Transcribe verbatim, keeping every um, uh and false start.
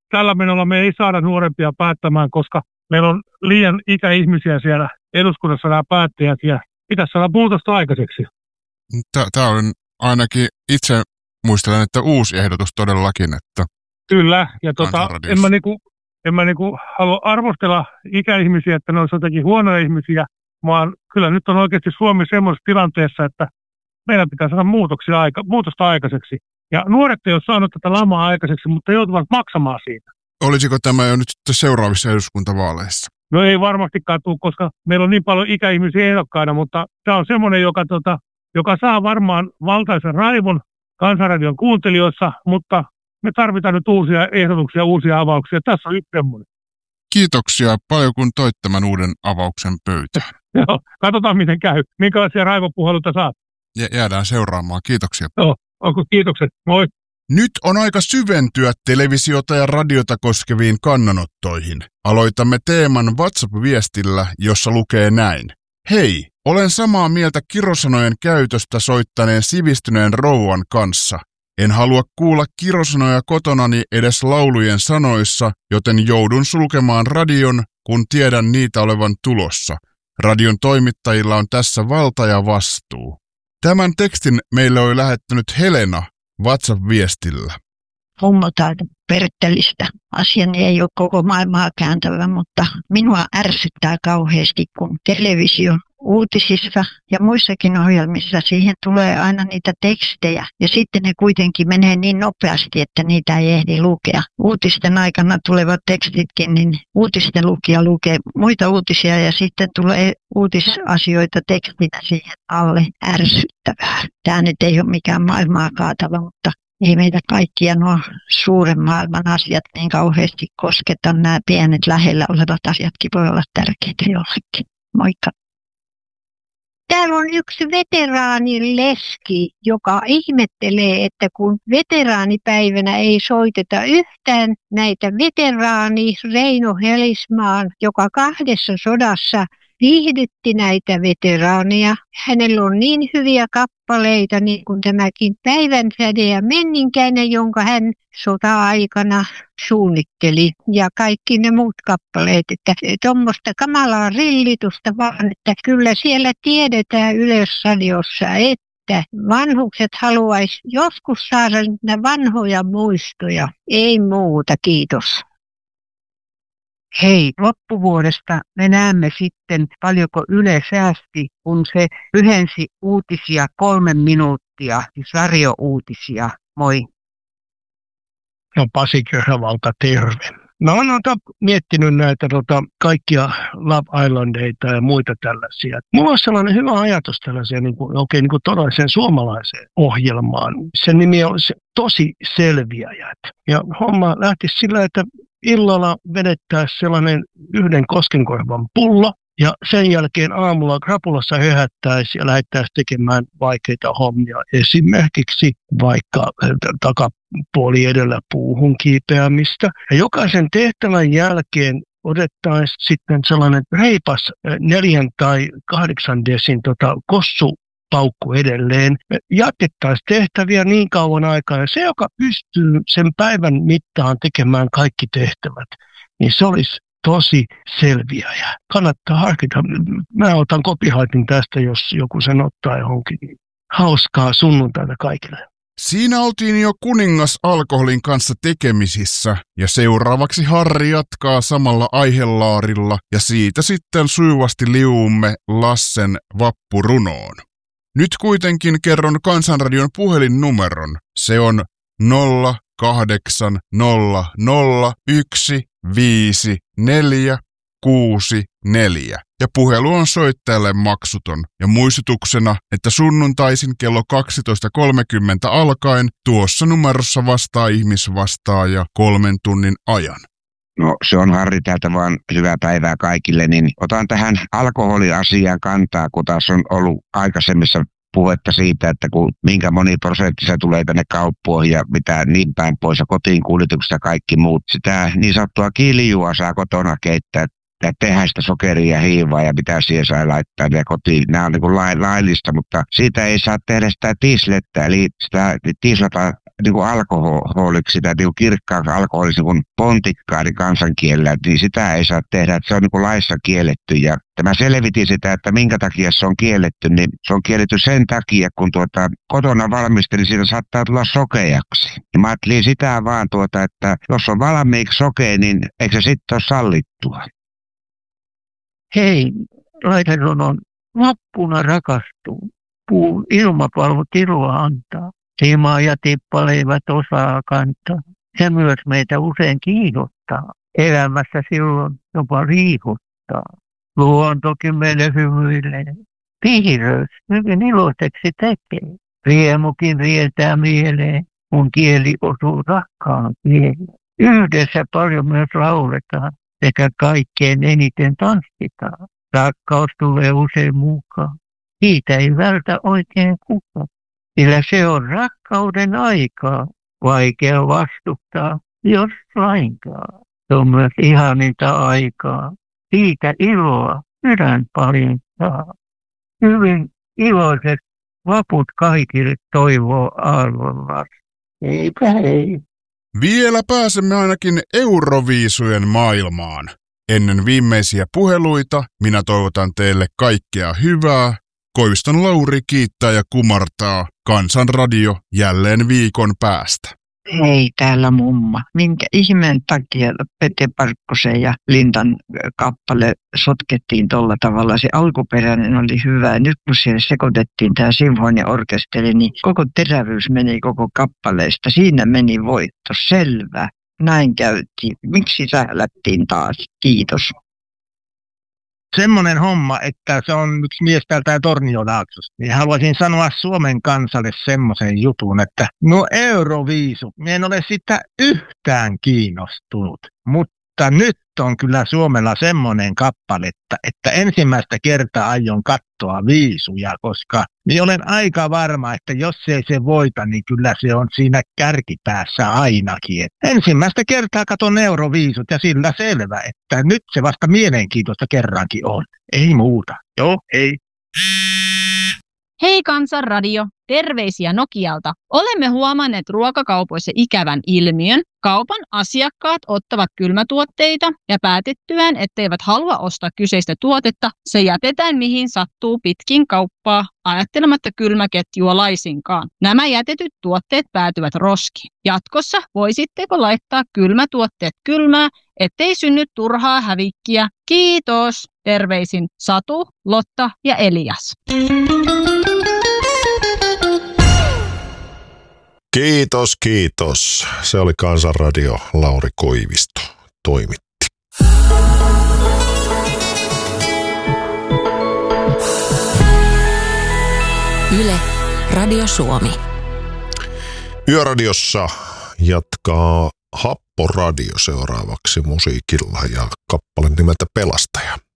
tällä menolla me ei saada nuorempia päättämään, koska meillä on liian ikäihmisiä siellä eduskunnassa nämä päättäjät ja pitäisi saada muutosta aikaiseksi. Tämä on ainakin itse muistelen, että uusi ehdotus todellakin. Että kyllä, ja tota, en mä, niinku, en mä niinku halua arvostella ikäihmisiä, että ne olisi jotenkin huonoja ihmisiä, vaan kyllä nyt on oikeasti Suomi semmoisessa tilanteessa, että meidän pitää saada muutoksia aika, muutosta aikaiseksi. Ja nuoret ei ole saanut tätä lamaa aikaiseksi, mutta joutuvat maksamaan siitä. Olisiko tämä jo nyt seuraavissa eduskuntavaaleissa? No ei varmastikaan tule, koska meillä on niin paljon ikäihmisiä ehdokkaina, mutta tämä on semmoinen, joka, tota, joka saa varmaan valtaisen raivon Kansanradion kuuntelijoissa, mutta me tarvitaan nyt uusia ehdotuksia, uusia avauksia. Tässä on yksi semmoinen. Kiitoksia paljon, kun toit tämän uuden avauksen pöytään. Joo, katsotaan miten käy. Minkälaisia raivopuheluita saat? Jäädään seuraamaan. Kiitoksia. Joo, onko kiitokset. Moi. Nyt on aika syventyä televisiota ja radiota koskeviin kannanottoihin. Aloitamme teeman WhatsApp-viestillä, jossa lukee näin. Hei, olen samaa mieltä kirosanojen käytöstä soittaneen sivistyneen rouvan kanssa. En halua kuulla kirosanoja kotonani edes laulujen sanoissa, joten joudun sulkemaan radion, kun tiedän niitä olevan tulossa. Radion toimittajilla on tässä valta ja vastuu. Tämän tekstin meille oli lähettänyt Helena WhatsApp-viestillä. Hommotaan Perttelistä. Asiani ei ole koko maailmaa kääntävä, mutta minua ärsyttää kauheasti, kun television uutisissa ja muissakin ohjelmissa siihen tulee aina niitä tekstejä. Ja sitten ne kuitenkin menee niin nopeasti, että niitä ei ehdi lukea. Uutisten aikana tulevat tekstitkin, niin uutisten lukija lukee muita uutisia ja sitten tulee uutisasioita tekstinä siihen alle. Ärsyttävää. Tämä nyt ei ole mikään maailmaa kaatava, mutta ei meitä kaikkia nuo suuren maailman asiat niin kauheasti kosketa. Nämä pienet lähellä olevat asiatkin voi olla tärkeitä jollekin. Moikka! Täällä on yksi veteraanileski, joka ihmettelee, että kun veteraanipäivänä ei soiteta yhtään näitä veteraani Reino Helismaan, joka kahdessa sodassa viihdytti näitä veteraaneja. Hänellä on niin hyviä kappaleita, niin kuin tämäkin Päivänsäde ja Menninkäinen, jonka hän sota-aikana suunnitteli. Ja kaikki ne muut kappaleet, että tuommoista kamalaa rillitusta vaan, että kyllä siellä tiedetään Yleisradiossa, että vanhukset haluaisi joskus saada näitä vanhoja muistoja. Ei muuta, kiitos. Hei, loppuvuodesta me näemme sitten, paljonko Yle säästi, kun se lyhensi uutisia kolme minuuttia, siis radio-uutisia. Moi. No Pasi Köhävalta, terve. Mä oon miettinyt näitä tota, kaikkia Love Islandeita ja muita tällaisia. Mulla on sellainen hyvä ajatus tällaisia niin kuin, oikein niin kuin todelliseen suomalaiseen ohjelmaan. Sen nimi on se, Tosi selviäjät. Ja homma lähti sillä, että illalla vedettäisiin sellainen yhden koskenkorvan pullo ja sen jälkeen aamulla krapulassa höhättäisiin ja lähdettäisiin tekemään vaikeita hommia. Esimerkiksi vaikka takapuoli edellä puuhun kiipeämistä. Ja jokaisen tehtävän jälkeen otettaisiin sitten sellainen reipas neljän tai kahdeksan desin tota, kossu paukku edelleen. Me jatkettaisiin tehtäviä niin kauan aikaa, ja se, joka pystyy sen päivän mittaan tekemään kaikki tehtävät, niin se olisi tosi selviäjä. Kannattaa harkita. Mä otan copyrightin tästä, jos joku sen ottaa johonkin. Hauskaa sunnuntaita kaikille. Siinä oltiin jo kuningas alkoholin kanssa tekemisissä, ja seuraavaksi Harri jatkaa samalla aihelaarilla, ja siitä sitten sujuvasti liuumme Lassen vappurunoon. Nyt kuitenkin kerron Kansanradion puhelinnumeron. Se on nolla kahdeksan nolla nolla yksi viisi neljä kuusi neljä. Ja puhelu on soittajalle maksuton. Ja muistutuksena, että sunnuntaisin kello kaksitoista kolmekymmentä alkaen tuossa numerossa vastaa ihmisvastaaja kolmen tunnin ajan. No se on Harri täältä vaan, hyvää päivää kaikille, niin otan tähän alkoholiasiaan kantaa, kun taas on ollut aikaisemmissa puhetta siitä, että kun minkä moni prosentti se tulee tänne kauppoihin ja mitä niin päin pois ja kotiin kuljetukset ja kaikki muut. Sitä niin sanottua kiljua saa kotona keittää ja tehdä sitä sokeria ja hiivaa ja mitä siihen saa laittaa ja kotiin. Nämä on niin kuin laillista, mutta siitä ei saa tehdä sitä tiislettä, eli sitä tiislata niin kuin alkoholiksi tai niin kuin kirkkaaksi alkoholiksi niin pontikkaari kansankielellä, niin sitä ei saa tehdä, että se on niin kuin laissa kielletty. Ja tämä selvitin sitä, että minkä takia se on kielletty, niin se on kielletty sen takia, kun tuota, kotona valmistelin, siitä saattaa tulla sokeaksi. Ja mä ajattelin sitä vaan, tuota, että jos on valmiiksi sokea, niin eikö se sitten ole sallittua? Hei, Laiteron on vappuna rakastuu. Puu ilmapalvo tilua antaa. Sima ja tippaleivät osaa kantaa. Se myös meitä usein kiinnostaa. Elämässä silloin jopa riihuttaa. Luontokin meille hymyilee. Piiröys hyvin iloiseksi tekee. Riemukin rientää mieleen, kun kieli osuu rakkaan kieleen. Yhdessä paljon myös lauletaan sekä kaikkein eniten tanssitaan. Rakkaus tulee usein mukaan. Siitä ei vältä oikein kukaan, sillä se on rakkauden aikaa. Vaikea vastustaa, jos lainkaan. Se on myös ihaninta aikaa. Siitä iloa sydän paljastaa. Hyvin iloiset vaput kaikille toivoo aallollaan. Eipä hei. Vielä pääsemme ainakin Euroviisujen maailmaan. Ennen viimeisiä puheluita minä toivotan teille kaikkea hyvää. Koiviston Lauri kiittää ja kumartaa. Kansanradio jälleen viikon päästä. Hei, täällä mumma. Minkä ihmeen takia Pete Parkkosen ja Lindan kappale sotkettiin tolla tavalla? Se alkuperäinen oli hyvä. Ja nyt kun siellä sekoitettiin tämä sinfoniaorkesteri, niin koko terävyys meni koko kappaleesta. Siinä meni voitto. Selvä. Näin käytiin. Miksi sählättiin taas? Kiitos. Semmoinen homma, että se on yksi mies täältä Torniolaaksosta, niin haluaisin sanoa Suomen kansalle semmoisen jutun, että no Euroviisu, minä en ole sitä yhtään kiinnostunut, mutta nyt on kyllä Suomella semmoinen kappale, että ensimmäistä kertaa aion katsoa viisuja, koska minä olen aika varma, että jos ei se voita, niin kyllä se on siinä kärkipäässä ainakin. Et ensimmäistä kertaa katon Euroviisut ja sillä selvä, että nyt se vasta mielenkiintoista kerrankin on. Ei muuta. Joo, ei. Hei Kansanradio, terveisiä Nokialta. Olemme huomanneet ruokakaupoissa ikävän ilmiön. Kaupan asiakkaat ottavat kylmätuotteita ja päätettyään, etteivät halua ostaa kyseistä tuotetta, se jätetään mihin sattuu pitkin kauppaa, ajattelematta kylmäketjua laisinkaan. Nämä jätetyt tuotteet päätyvät roskiin. Jatkossa voisitteko laittaa kylmätuotteet kylmää, ettei synny turhaa hävikkiä. Kiitos! Terveisin Satu, Lotta ja Elias. Kiitos, kiitos. Se oli Kansanradio, Lauri Koivisto toimitti. Yle, Radio Suomi. Yöradiossa jatkaa Happoradio seuraavaksi musiikilla ja kappale nimeltä Pelastaja.